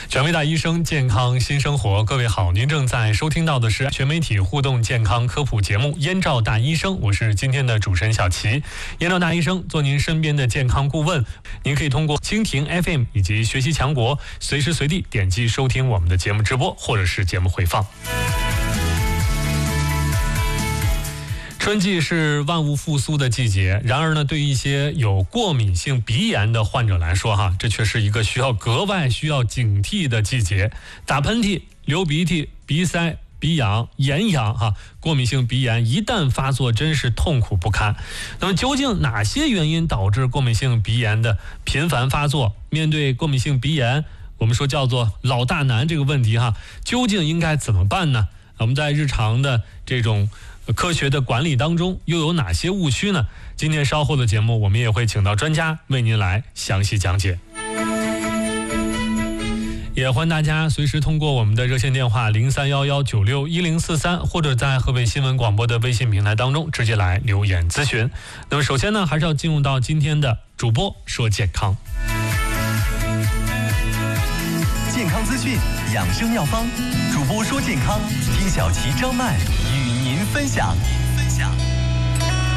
全媒大医生健康新生活，各位好，您正在收听到的是全媒体互动健康科普节目《燕赵大医生》，我是今天的主持人小齐。燕赵大医生做您身边的健康顾问，您可以通过蜻蜓 FM 以及学习强国，随时随地点击收听我们的节目直播或者是节目回放。春季是万物复苏的季节，然而呢，对于一些有过敏性鼻炎的患者来说，这却是一个格外需要警惕的季节。打喷嚏、流鼻涕、鼻塞、鼻痒、眼痒，过敏性鼻炎一旦发作，真是痛苦不堪。那么，究竟哪些原因导致过敏性鼻炎的频繁发作？面对过敏性鼻炎，我们说叫做老大难这个问题，究竟应该怎么办呢？我们在日常的这种科学的管理当中又有哪些误区呢？今天稍后的节目我们也会请到专家为您来详细讲解。也欢迎大家随时通过我们的热线电话0311961043，或者在河北新闻广播的微信平台当中直接来留言咨询。那么首先呢，还是要进入到今天的主播说健康。 健康资讯、养生药方，主播说健康，听小齐、张曼与您分享。